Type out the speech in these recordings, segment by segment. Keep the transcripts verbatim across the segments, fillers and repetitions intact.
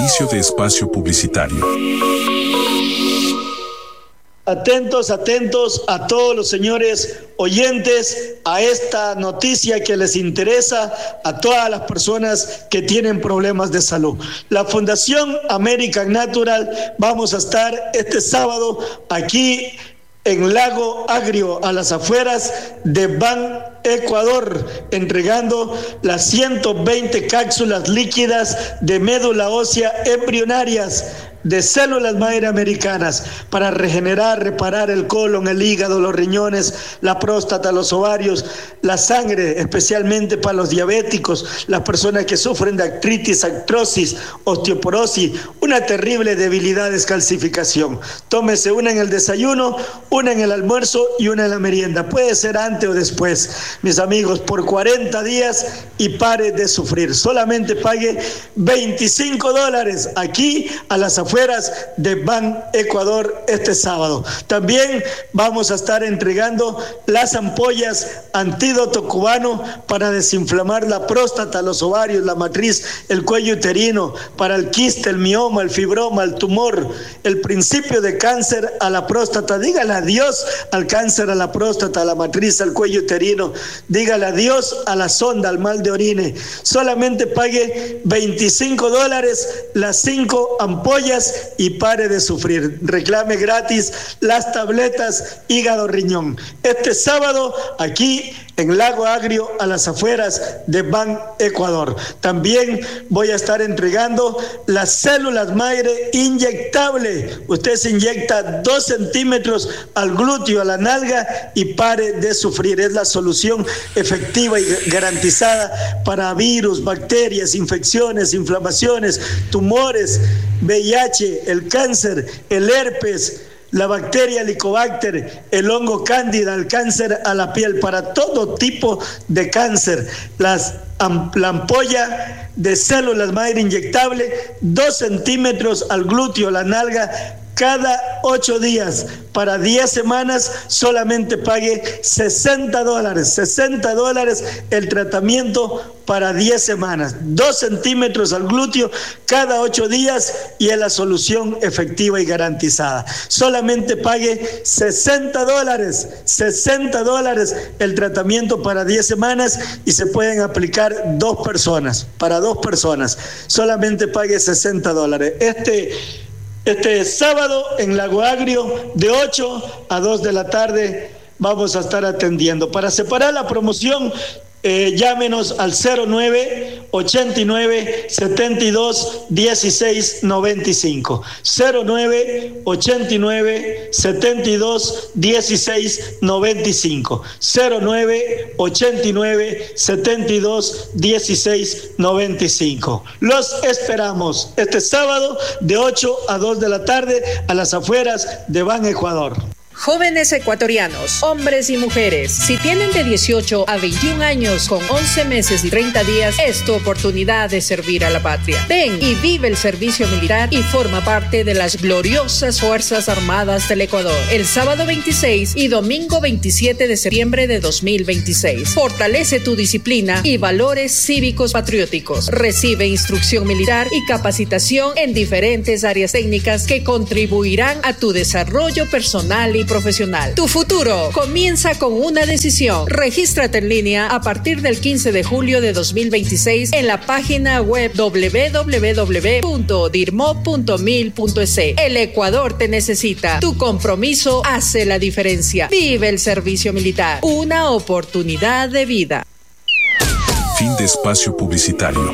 Inicio de espacio publicitario. Atentos, atentos a todos los señores oyentes a esta noticia que les interesa a todas las personas que tienen problemas de salud. La Fundación American Natural, vamos a estar este sábado aquí en Lago Agrio, a las afueras de Ban Ecuador, entregando las ciento veinte cápsulas líquidas de médula ósea embrionarias de células madre americanas para regenerar, reparar el colon, el hígado, los riñones, la próstata, los ovarios, la sangre, especialmente para los diabéticos, las personas que sufren de artritis, artrosis, osteoporosis, una terrible debilidad, descalcificación. Tómese una en el desayuno, una en el almuerzo y una en la merienda. Puede ser antes o después, mis amigos, por cuarenta días y pare de sufrir. Solamente pague veinticinco dólares aquí a las afueras de Ban Ecuador este sábado. También vamos a estar entregando las ampollas antídoto cubano para desinflamar la próstata, los ovarios, la matriz, el cuello uterino, para el quiste, el mioma, el fibroma, el tumor, el principio de cáncer a la próstata. Dígale adiós al cáncer a la próstata, a la matriz, al cuello uterino. Dígale adiós a la sonda, al mal de orine. Solamente pague veinticinco dólares las cinco ampollas y pare de sufrir. Reclame gratis las tabletas hígado riñón. Este sábado aquí en Lago Agrio, a las afueras de Ban Ecuador. También voy a estar entregando las células madre inyectable. Usted se inyecta dos centímetros al glúteo, a la nalga y pare de sufrir. Es la solución efectiva y garantizada para virus, bacterias, infecciones, inflamaciones, tumores, V I H, el cáncer, el herpes, la bacteria Helicobacter, el hongo cándida, el cáncer a la piel, para todo tipo de cáncer. Las, la ampolla de células madre inyectable, dos centímetros al glúteo, la nalga, cada ocho días, para diez semanas, solamente pague sesenta dólares, sesenta dólares el tratamiento para diez semanas, dos centímetros al glúteo cada ocho días y es la solución efectiva y garantizada. Solamente pague sesenta dólares, sesenta dólares el tratamiento para diez semanas y se pueden aplicar dos personas, para dos personas, solamente pague sesenta dólares. Este Este sábado en Lago Agrio, de ocho a dos de la tarde, vamos a estar atendiendo. Para separar la promoción, eh, llámenos al cero nueve, ochenta y nueve, setenta y dos, dieciséis noventa y cinco. cero nueve, ochenta y nueve, setenta y dos, dieciséis noventa y cinco. cero nueve, ochenta y nueve, setenta y dos, dieciséis noventa y cinco. Los esperamos este sábado de ocho a dos de la tarde a las afueras de Ban Ecuador. Jóvenes ecuatorianos, hombres y mujeres, si tienen de dieciocho a veintiún años con once meses y treinta días, es tu oportunidad de servir a la patria. Ven y vive el servicio militar y forma parte de las gloriosas Fuerzas Armadas del Ecuador. El sábado veintiséis y domingo veintisiete de septiembre de dos mil veintiséis. Fortalece tu disciplina y valores cívicos patrióticos. Recibe instrucción militar y capacitación en diferentes áreas técnicas que contribuirán a tu desarrollo personal y profesional. Tu futuro comienza con una decisión. Regístrate en línea a partir del quince de julio de dos mil veintiséis en la página web doble u doble u doble u punto dirmo punto mil punto es. El Ecuador te necesita. Tu compromiso hace la diferencia. Vive el servicio militar. Una oportunidad de vida. Fin de espacio publicitario.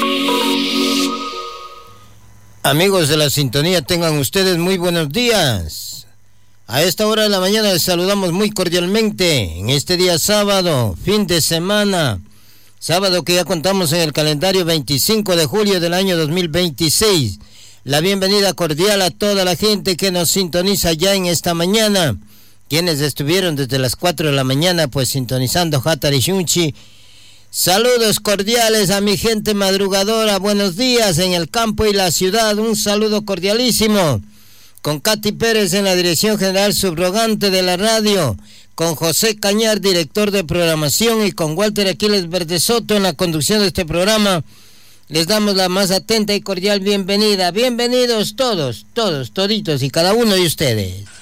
Amigos de la sintonía, tengan ustedes muy buenos días. A esta hora de la mañana les saludamos muy cordialmente en este día sábado, fin de semana, sábado que ya contamos en el calendario veinticinco de julio del año dos mil veintiséis. La bienvenida cordial a toda la gente que nos sintoniza ya en esta mañana, quienes estuvieron desde las cuatro de la mañana pues sintonizando Hatari Shunchi. Saludos cordiales a mi gente madrugadora, buenos días en el campo y la ciudad, un saludo cordialísimo. Con Katy Pérez en la dirección general subrogante de la radio, con José Cañar, director de programación, y con Walter Aquiles Verdesoto en la conducción de este programa. les damos la más atenta y cordial bienvenida. Bienvenidos todos, todos, toditos y cada uno de ustedes.